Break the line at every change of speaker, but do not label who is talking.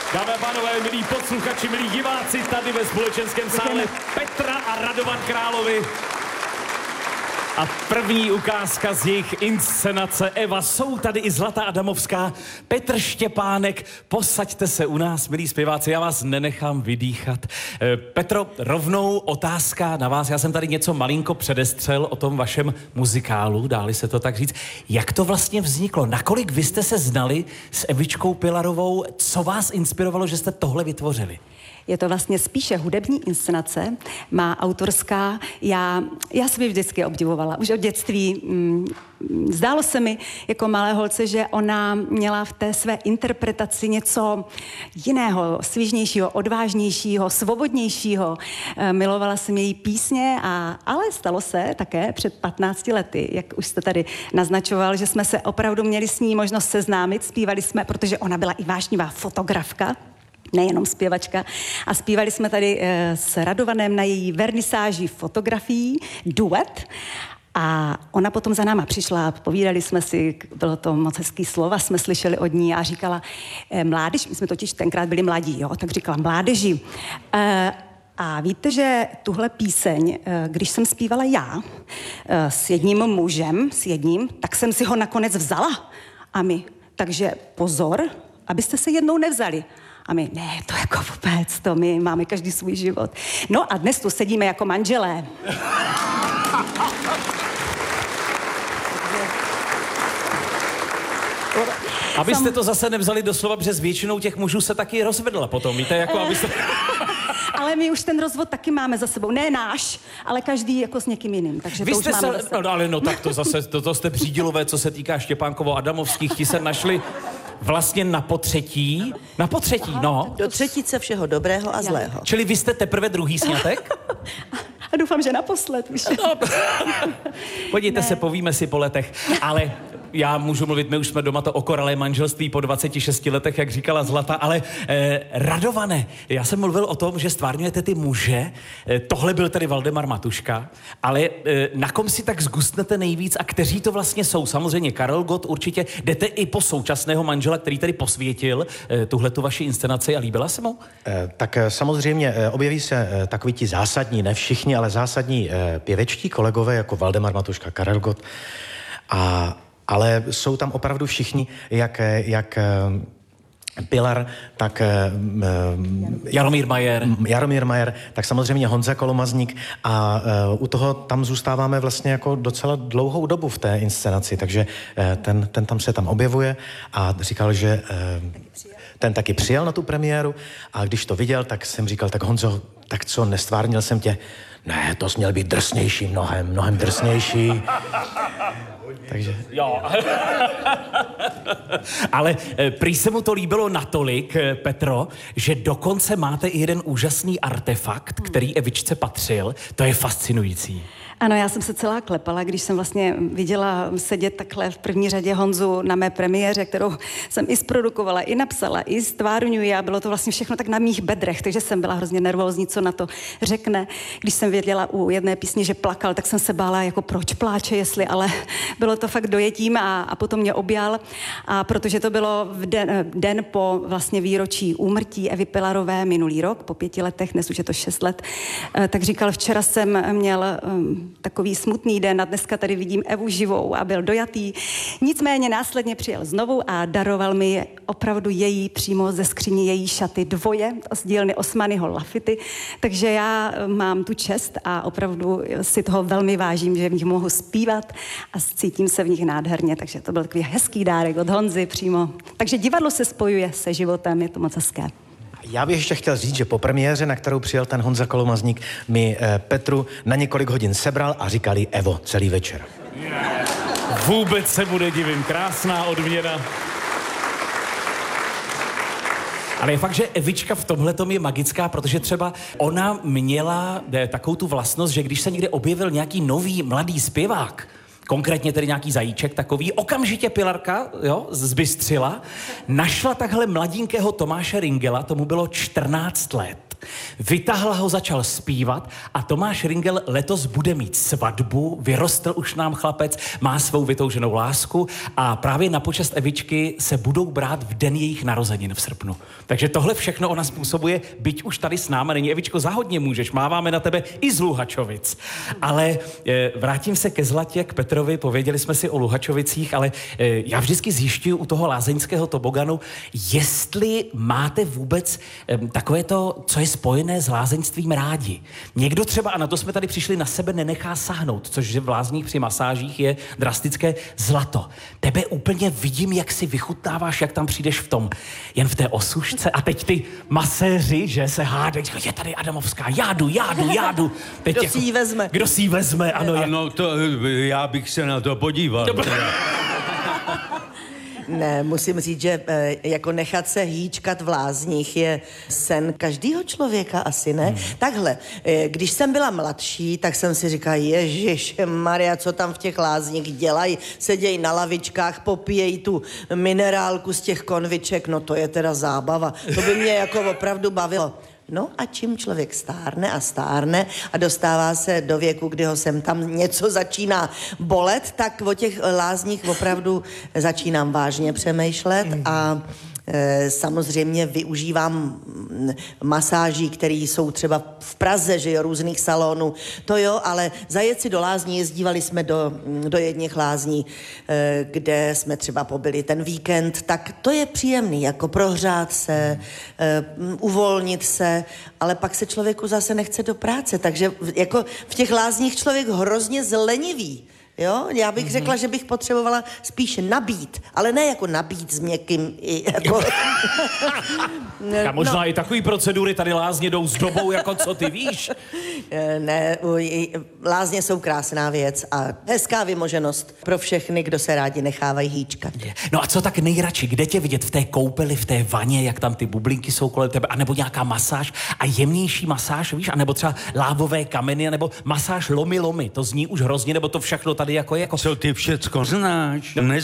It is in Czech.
Dámy a pánové, milí posluchači, milí diváci, tady ve společenském sále Petra a Radovan Královi. A první ukázka z jejich inscenace Eva. Jsou tady i Zlata Adamovská, Petr Štěpánek. Posaďte se u nás, milí zpěváci, já vás nenechám vydýchat. Petro, rovnou otázka na vás. Já jsem tady něco malinko předestřel o tom vašem muzikálu, dáli se to tak říct. Jak to vlastně vzniklo? Nakolik vy jste se znali s Evičkou Pilarovou? Co vás inspirovalo, že jste tohle vytvořili?
Je to vlastně spíše hudební inscenace, má autorská. Já jsem ji vždycky obdivovala, už od dětství. Zdálo se mi jako malé holce, že ona měla v té své interpretaci něco jiného, svižnějšího, odvážnějšího, svobodnějšího. Milovala jsem její písně, ale stalo se také před 15 lety, jak už jste tady naznačoval, že jsme se opravdu měli s ní možnost seznámit. Zpívali jsme, protože ona byla i vášnivá fotografka, nejenom zpěvačka. A zpívali jsme tady s Radovanem na její vernisáži fotografií duet. A ona potom za náma přišla, povídali jsme si, bylo to moc hezký slova, jsme slyšeli od ní a říkala, mládež, my jsme totiž tenkrát byli mladí, jo, tak říkala, mládeži, a víte, že tuhle píseň, když jsem zpívala já s jedním mužem, tak jsem si ho nakonec vzala. A my, takže pozor, abyste se jednou nevzali. A my, ne, to jako vůbec, to my máme každý svůj život. No a dnes tu sedíme jako manželé.
Abyste to zase nevzali doslova, protože s většinou těch mužů se taky rozvedla potom, víte, jako abyste...
Ale my už ten rozvod taky máme za sebou. Ne náš, ale každý jako s někým jiným. Takže
vy
to
jste
už máme
se... No, ale no tak to zase, to jste Břídilové, co se týká Štěpánkovo-Adamovských, ti se našli vlastně na potřetí, no.
Do třetice všeho dobrého a zlého.
Čili vy jste teprve druhý sňatek?
A doufám, že naposled už.
No. Podívejte se, povíme si po letech, ale... Já můžu mluvit, my už jsme doma to okoralé manželství po 26 letech, jak říkala Zlata, ale Radovane, já jsem mluvil o tom, že stvárňujete ty muže, tohle byl tedy Valdemar Matuška, ale na kom si tak zgustnete nejvíc a kteří to vlastně jsou? Samozřejmě Karel Gott určitě, jdete i po současného manžela, který tady posvětil tuhletu vaši inscenaci a líbila se mu?
Tak samozřejmě objeví se takoví ti zásadní, ne všichni, ale zásadní pěvečtí kolegové jako Valdemar Matuška, Karel Gott ale jsou tam opravdu všichni, jak Pilar, tak Jaromír Majer, tak samozřejmě Honza Kolomazník a u toho tam zůstáváme vlastně jako docela dlouhou dobu v té inscenaci, takže ten tam se tam objevuje a říkal, že ten taky přijel na tu premiéru a když to viděl, tak jsem říkal, tak Honzo, tak co, nestvárnil jsem tě? Ne, to jsi měl být drsnější, mnohem drsnější. Takže...
Jo. Ale prý se mu to líbilo natolik, Petro, že dokonce máte i jeden úžasný artefakt, který Evičce patřil. To je fascinující.
Ano, já jsem se celá klepala, když jsem vlastně viděla sedět takhle v první řadě Honzu na mé premiéře, kterou jsem i zprodukovala, i napsala, i stvárňuji a bylo to vlastně všechno tak na mých bedrech, takže jsem byla hrozně nervózní, co na to řekne. Když jsem věděla u jedné písně, že plakal, tak jsem se bála, jako proč pláče, ale bylo to fakt dojetím a potom mě objal. A protože to bylo v den po vlastně výročí úmrtí Evy Pilarové minulý rok, po 5 letech, dnes už je to 6 let, tak říkal, včera jsem měl takový smutný den a dneska tady vidím Evu živou a byl dojatý. Nicméně následně přijel znovu a daroval mi opravdu její přímo ze skříně její šaty 2 z dílny Osmanyho Lafity. Takže já mám tu čest a opravdu si toho velmi vážím, že v nich mohu zpívat a cítím se v nich nádherně. Takže to byl takový hezký dárek od Honzy přímo. Takže divadlo se spojuje se životem, je to moc hezké.
Já bych ještě chtěl říct, že po premiéře, na kterou přijel ten Honza Kolomazník, mi Petru na několik hodin sebral a říkali Evo celý večer.
Vůbec se mu nedivím, krásná odměna. Ale je fakt, že Evička v tomhletom je magická, protože třeba ona měla takovou tu vlastnost, že když se někde objevil nějaký nový mladý zpěvák, konkrétně tedy nějaký zajíček takový, okamžitě Pilarka, jo, zbystřila, našla takhle mladinkého Tomáše Ringela, tomu bylo 14 let. Vytáhla ho, začal zpívat a Tomáš Ringel letos bude mít svatbu, vyrostl už nám chlapec, má svou vytouženou lásku a právě na počest Evičky se budou brát v den jejich narozenin v srpnu. Takže tohle všechno ona způsobuje, byť už tady s náma není. Evičko, zahodně můžeš, máváme na tebe i z Luhačovic. Ale vrátím se ke Zlatě, k Petrovi, pověděli jsme si o Luhačovicích, ale já vždycky zjišťuju u toho lázeňského toboganu, jestli máte vůbec takové to, co je spojené s lázeňstvím rádi. Někdo třeba, a na to jsme tady přišli, na sebe nenechá sáhnout, což v lázních při masážích je drastické. Zlato, tebe úplně vidím, jak si vychutnáváš, jak tam přijdeš v tom, jen v té osušce a teď ty maséři, že se hádají, je tady Adamovská, já jdu. Teď
Kdo si ji vezme?
Kdo si ji vezme, ano.
Ano, to já bych se na to podíval.
Ne, musím říct, že jako nechat se hýčkat v lázních je sen každého člověka asi, ne? Takhle, když jsem byla mladší, tak jsem si říkala, Ježišmarja, co tam v těch lázních dělají? Sedějí na lavičkách, popíjejí tu minerálku z těch konviček, no to je teda zábava. To by mě jako opravdu bavilo. No a čím člověk stárne a dostává se do věku, kdy ho sem tam něco začíná bolet, tak o těch lázních opravdu začínám vážně přemýšlet a samozřejmě využívám masáží, které jsou třeba v Praze, že jo, různých salonů, to jo, ale zajet si do lázní, jezdívali jsme do jedněch lázní, kde jsme třeba pobyli ten víkend, tak to je příjemný, jako prohřát se, uvolnit se, ale pak se člověku zase nechce do práce, takže jako v těch lázních člověk hrozně zlenivý. Jo, já bych řekla, že bych potřebovala spíš nabít, ale ne jako nabít s měkkým, jako...
A možná i takový procedury tady lázně jdou s dobou, jako co ty víš?
Ne, lázně jsou krásná věc a hezká vymoženost pro všechny, kdo se rádi nechávají hýčkat.
No a co tak nejradši, kde tě vidět? V té koupeli, v té vaně, jak tam ty bublinky jsou kolem tebe, anebo nějaká masáž a jemnější masáž, víš, anebo třeba lávové kameny, anebo masáž lomy, to zní už hrozně, nebo to všechno tady jako je.
Co ty všecko znáš?